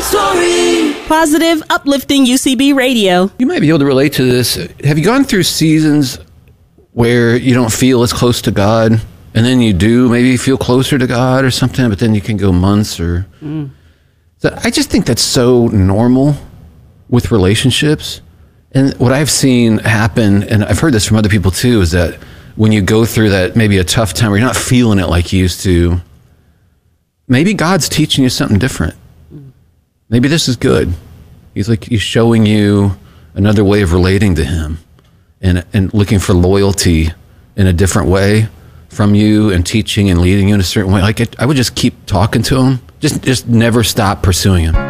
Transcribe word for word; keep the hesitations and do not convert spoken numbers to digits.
story. Positive, uplifting U C B radio. You might be able to relate to this. Have you gone through seasons where you don't feel as close to God, and then you do, maybe you feel closer to God or something, but then you can go months or... Mm. So I just think that's so normal with relationships. And what I've seen happen, and I've heard this from other people too, is that when you go through that maybe a tough time where you're not feeling it like you used to, maybe God's teaching you something different. Maybe this is good. He's like, he's showing you another way of relating to him and, and looking for loyalty in a different way from you and teaching and leading you in a certain way. Like it, I would just keep talking to him. Just, just never stop pursuing him.